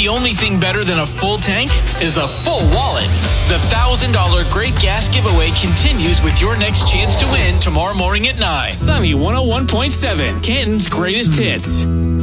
only thing better than a full tank is a full wallet. The $1,000 Great Gas Giveaway continues with your next chance to win tomorrow morning at 9. Sunny 101.7, Canton's greatest hits.